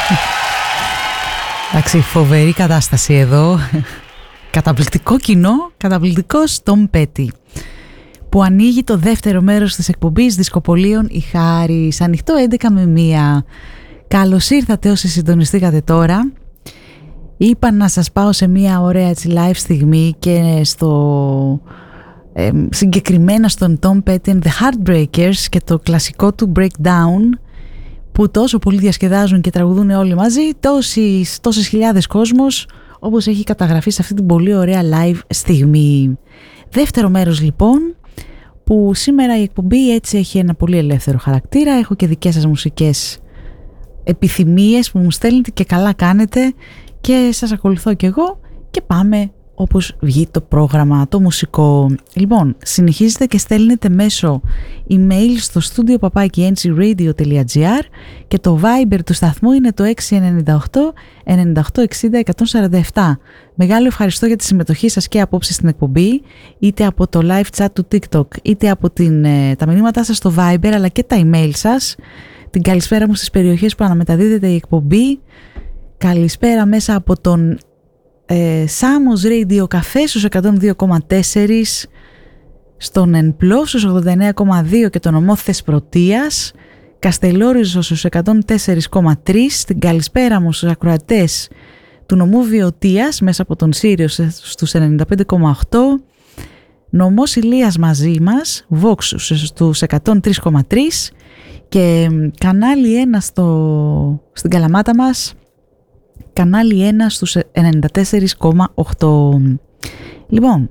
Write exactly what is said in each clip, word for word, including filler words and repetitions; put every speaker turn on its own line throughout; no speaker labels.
Εντάξει, φοβερή κατάσταση εδώ. Καταπληκτικό κοινό, καταπληκτικός Tom Petty, που ανοίγει το δεύτερο μέρος της εκπομπής Δισκοπολίων η Χάρης, ανοιχτό έντεκα με μία. Καλώς ήρθατε όσοι συντονιστήκατε τώρα. Είπα να σας πάω σε μία ωραία έτσι live στιγμή και στο ε, συγκεκριμένα στον Tom Petty and the Heartbreakers και το κλασικό του Breakdown, που τόσο πολύ διασκεδάζουν και τραγουδούν όλοι μαζί, τόσες, τόσες χιλιάδες κόσμος, όπως έχει καταγραφεί σε αυτή την πολύ ωραία live στιγμή. Δεύτερο μέρος λοιπόν, που σήμερα η εκπομπή έτσι έχει ένα πολύ ελεύθερο χαρακτήρα. Έχω και δικές σας μουσικές επιθυμίες που μου στέλνετε και καλά κάνετε και σας ακολουθώ κι εγώ και πάμε όπως βγει το πρόγραμμα, το μουσικό. Λοιπόν, συνεχίζετε και στέλνετε μέσω email στο studio παπάκι εν τζι radio τελεία τζι άρ και το Viber του σταθμού είναι το έξι εννιά οκτώ εννιά οκτώ εξήντα εκατόν σαράντα επτά. Μεγάλο ευχαριστώ για τη συμμετοχή σας και απόψε στην εκπομπή, είτε από το live chat του TikTok, είτε από την, τα μηνύματά σας στο Viber, αλλά και τα email σας. Την καλησπέρα μου στις περιοχές που αναμεταδίδεται η εκπομπή. Καλησπέρα μέσα από τον ε, Σάμος Radio Café στους εκατόν δύο κόμμα τέσσερα, στον Ενπλό στους ογδόντα εννέα κόμμα δύο και τον ομό Θεσπρωτείας, Καστελόριζο στους εκατόν τέσσερα κόμμα τρία. Την καλησπέρα μου στους ακροατές του νομού Βιωτίας μέσα από τον Σύριο στους ενενήντα πέντε κόμμα οκτώ, νομός Ηλίας μαζί μας, Vox στους εκατόν τρία κόμμα τρία και κανάλι ένα στο, στην Καλαμάτα μας, κανάλι ένα στους ενενήντα τέσσερα κόμμα οκτώ. Λοιπόν,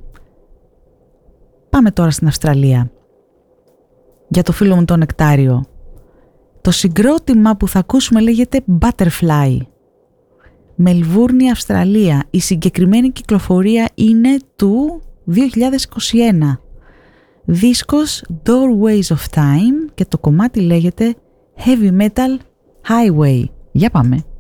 πάμε τώρα στην Αυστραλία. Για το φίλο μου τον Νεκτάριο. Το συγκρότημα που θα ακούσουμε λέγεται Butterfly. Μελβούρνη, Αυστραλία. Η συγκεκριμένη κυκλοφορία είναι του δύο χιλιάδες είκοσι ένα. Δίσκος Doorways of Time και το κομμάτι λέγεται Heavy Metal Highway. Για πάμε.